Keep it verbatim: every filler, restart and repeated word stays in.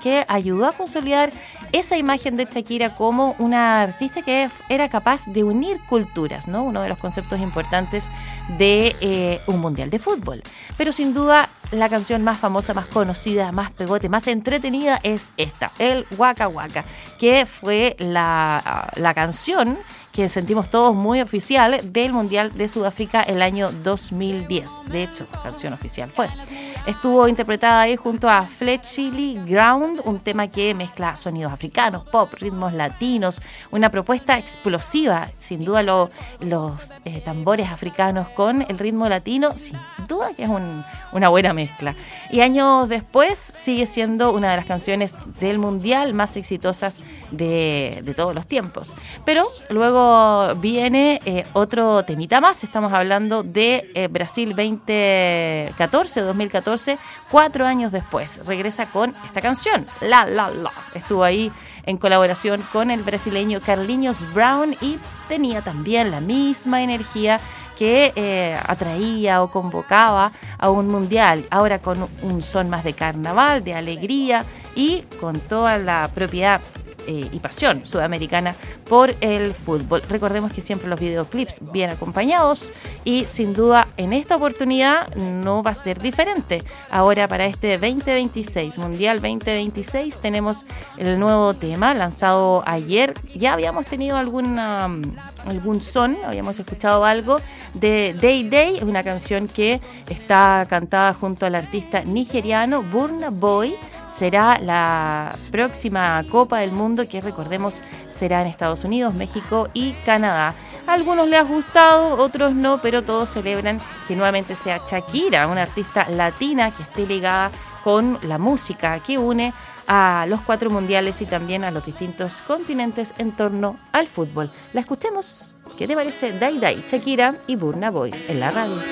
que ayudó a consolidar esa imagen de Shakira como una artista que era capaz de unir culturas, ¿no? Uno de los conceptos importantes de eh, un mundial de fútbol. Pero sin duda la canción más famosa, más conocida, más pegote, más entretenida es esta, el Waka Waka, que fue la, la canción que sentimos todos muy oficial del Mundial de Sudáfrica el año dos mil diez. De hecho, canción oficial fue. Estuvo interpretada ahí junto a Fletchley Ground, un tema que mezcla sonidos africanos, pop, ritmos latinos, una propuesta explosiva, sin duda lo, los eh, tambores africanos con el ritmo latino, sin duda que es un, una buena mezcla. Y años después sigue siendo una de las canciones del Mundial más exitosas de, de todos los tiempos. Pero luego viene eh, otro temita más, estamos hablando de eh, Brasil veinte catorce, dos mil catorce, cuatro años después, regresa con esta canción, La La La. Estuvo ahí en colaboración con el brasileño Carlinhos Brown y tenía también la misma energía que eh, atraía o convocaba a un mundial, ahora con un son más de carnaval, de alegría y con toda la propiedad Eh, y pasión sudamericana por el fútbol. Recordemos que siempre los videoclips bien acompañados y sin duda en esta oportunidad no va a ser diferente. Ahora para este veinte veintiséis, Mundial veinte veintiséis, tenemos el nuevo tema lanzado ayer. Ya habíamos tenido alguna, algún son, habíamos escuchado algo de Day Day, una canción que está cantada junto al artista nigeriano Burna Boy. Será la próxima Copa del Mundo que, recordemos, será en Estados Unidos, México y Canadá. A algunos les ha gustado, otros no, pero todos celebran que nuevamente sea Shakira, una artista latina que esté ligada con la música que une a los cuatro mundiales y también a los distintos continentes en torno al fútbol. La escuchemos. ¿Qué te parece? Day Day, Shakira y Burna Boy en la radio.